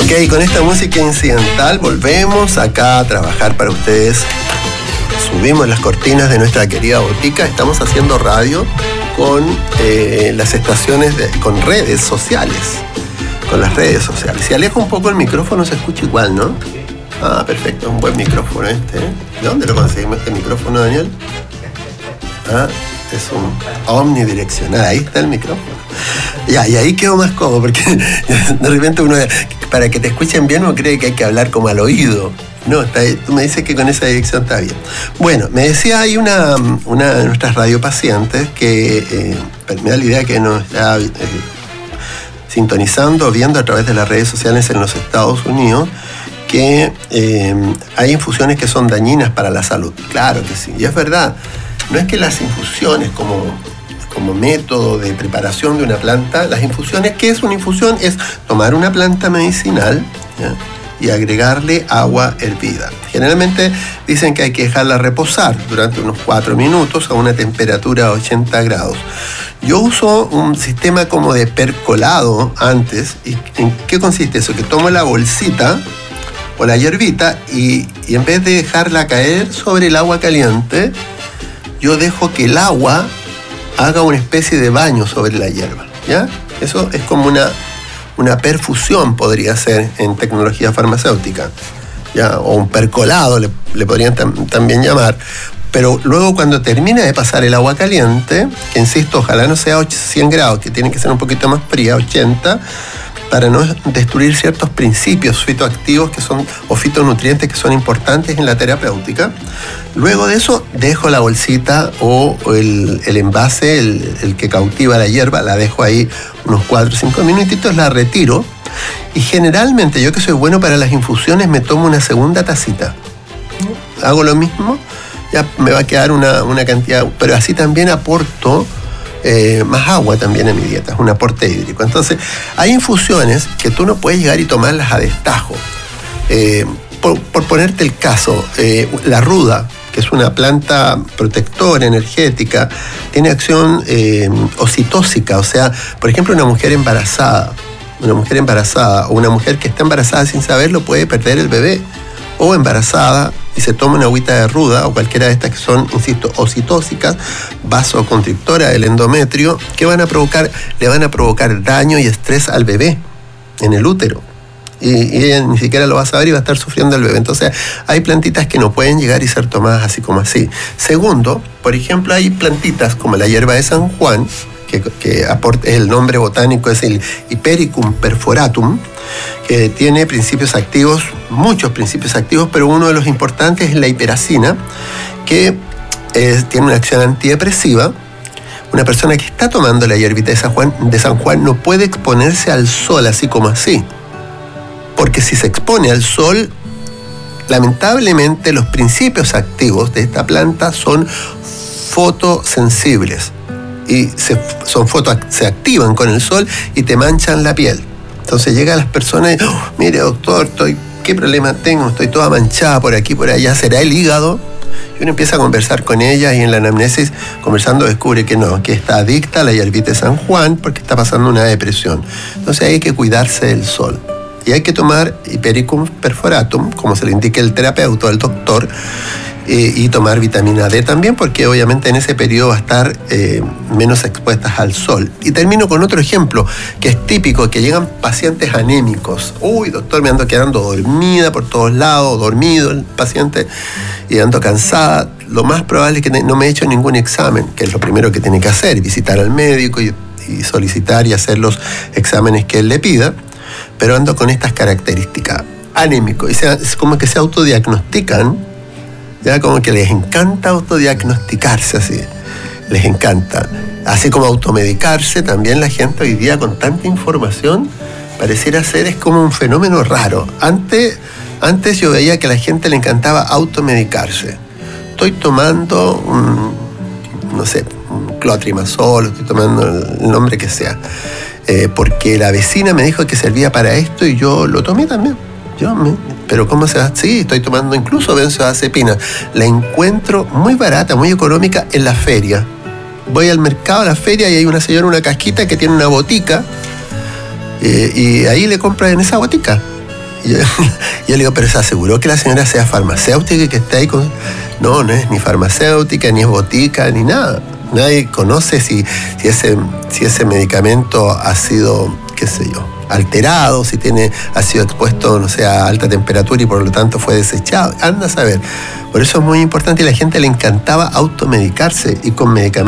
Ok, con esta música incidental volvemos acá a trabajar para ustedes. Subimos las cortinas de nuestra querida botica. Estamos haciendo radio con las estaciones, con redes sociales. Con las redes sociales. Si alejo un poco el micrófono se escucha igual, ¿no? Ah, perfecto, es un buen micrófono este. ¿De dónde lo conseguimos este micrófono, Daniel? Ah, es un omnidireccional. Ahí está el micrófono. Ya, y ahí quedo más cómodo, porque de repente uno, para que te escuchen bien, uno cree que hay que hablar como al oído. No, tú me dices que con esa dirección está bien. Bueno, me decía ahí una de nuestras radiopacientes que me da la idea que nos está sintonizando, viendo a través de las redes sociales en los Estados Unidos, que hay infusiones que son dañinas para la salud. Claro que sí, y es verdad. No es que las infusiones como método de preparación de una planta, las infusiones, ¿qué es una infusión? Es tomar una planta medicinal, ¿ya?, y agregarle agua hervida. Generalmente dicen que hay que dejarla reposar durante unos 4 minutos a una temperatura de 80 grados. Yo uso un sistema como de percolado antes. ¿Y en qué consiste eso? Que tomo la bolsita o la hierbita y en vez de dejarla caer sobre el agua caliente, yo dejo que el agua haga una especie de baño sobre la hierba, ¿ya? Eso es como una perfusión, podría ser en tecnología farmacéutica, ¿ya? O un percolado le podrían también llamar. Pero luego, cuando termina de pasar el agua caliente, que insisto, ojalá no sea 100 grados, que tiene que ser un poquito más fría, 80, para no destruir ciertos principios fitoactivos o fitonutrientes que son importantes en la terapéutica. Luego de eso, dejo la bolsita o el envase, el que cautiva la hierba, la dejo ahí unos 4 o 5 minutitos, la retiro. Y generalmente, yo que soy bueno para las infusiones, me tomo una segunda tacita. Hago lo mismo, ya me va a quedar una cantidad, pero así también aporto más agua también en mi dieta, es un aporte hídrico. Entonces, hay infusiones que tú no puedes llegar y tomarlas a destajo. Por ponerte el caso, la ruda, que es una planta protectora, energética, tiene acción oxitóxica. O sea, por ejemplo, una mujer embarazada o una mujer que está embarazada sin saberlo puede perder el bebé, o embarazada y se toma una agüita de ruda o cualquiera de estas que son, insisto, oxitóxicas, vasoconstrictoras del endometrio, que le van a provocar daño y estrés al bebé en el útero. Y ella ni siquiera lo va a saber y va a estar sufriendo el bebé. Entonces, hay plantitas que no pueden llegar y ser tomadas así como así. Segundo, por ejemplo, hay plantitas como la hierba de San Juan, que aporta, el nombre botánico es el Hipericum perforatum, que tiene principios activos, muchos principios activos, pero uno de los importantes es la hiperacina, que tiene una acción antidepresiva. Una persona que está tomando la hierbita de San Juan no puede exponerse al sol así como así, porque si se expone al sol, lamentablemente los principios activos de esta planta son fotosensibles y se activan con el sol y te manchan la piel. Entonces llegan las personas y, mire doctor, ¿qué problema tengo? Estoy toda manchada por aquí, por allá, ¿será el hígado? Y uno empieza a conversar con ella y en la anamnesis, conversando, descubre que no, que está adicta a la hierbita de San Juan porque está pasando una depresión. Entonces hay que cuidarse del sol. Y hay que tomar Hipericum perforatum, como se le indique el terapeuta o el doctor, y tomar vitamina D también, porque obviamente en ese periodo va a estar menos expuestas al sol. Y termino con otro ejemplo, que es típico, que llegan pacientes anémicos. Uy, doctor, me ando quedando dormida por todos lados, dormido el paciente, y ando cansada. Lo más probable es que no me he hecho ningún examen, que es lo primero que tiene que hacer, visitar al médico y solicitar y hacer los exámenes que él le pida. Pero ando con estas características, anémico, y es como que se autodiagnostican, ya como que les encanta autodiagnosticarse así, les encanta, así como automedicarse. También la gente hoy día con tanta información pareciera ser, es como un fenómeno raro. Antes yo veía que a la gente le encantaba automedicarse. Estoy tomando un clotrimazol, estoy tomando el nombre que sea, porque la vecina me dijo que servía para esto y yo lo tomé también. Pero ¿cómo se va? Sí, estoy tomando incluso benzodiazepina. La encuentro muy barata, muy económica en la feria. Voy al mercado, a la feria, y hay una señora, una casquita que tiene una botica, y ahí le compran en esa botica. Yo le digo, pero ¿se aseguró que la señora sea farmacéutica y que está ahí con...? No, no es ni farmacéutica, ni es botica, ni nada. Nadie conoce si ese medicamento ha sido, qué sé yo, alterado, si ha sido expuesto, no sé, a alta temperatura y por lo tanto fue desechado. Anda a saber. Por eso es muy importante y a la gente le encantaba automedicarse y con medicamentos